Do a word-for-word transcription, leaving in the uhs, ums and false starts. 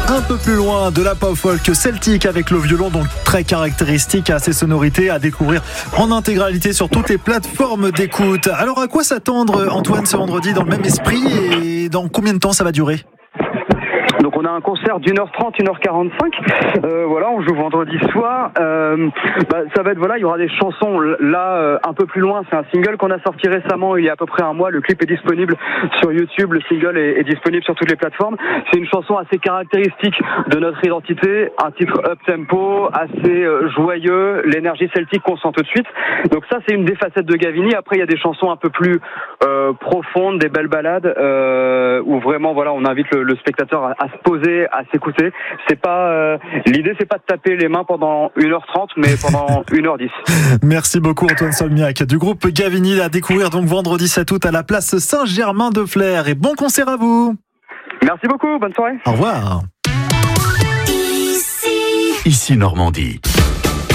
un peu plus loin de la pop folk celtique avec le violon, donc très caractéristique à ses sonorités, à découvrir en intégralité sur toutes les plateformes d'écoute. Alors à quoi s'attendre, Antoine, ce vendredi dans le même esprit, et dans combien de temps ça va durer ? Donc on a un concert d'une heure trente, une heure quarante-cinq. Euh, voilà, on joue vendredi soir. Euh, bah, ça va être voilà, il y aura des chansons. Là, euh, un peu plus loin, c'est un single qu'on a sorti récemment, il y a à peu près un mois. Le clip est disponible sur YouTube, le single est, est disponible sur toutes les plateformes. C'est une chanson assez caractéristique de notre identité, un titre up tempo, assez euh, joyeux, l'énergie celtique qu'on sent tout de suite. Donc ça, c'est une des facettes de Gavini. Après, il y a des chansons un peu plus euh, profondes, des belles ballades euh, où vraiment voilà, on invite le, le spectateur à, à se poser, à s'écouter. C'est pas euh, l'idée, c'est pas de taper les mains pendant une heure trente, mais pendant une heure dix. Merci beaucoup, Antoine Solmiac du groupe Gavini, à découvrir donc vendredi sept août à la place Saint-Germain-de-Flers. Et bon concert à vous. Merci beaucoup, bonne soirée. Au revoir. Ici, Ici Normandie.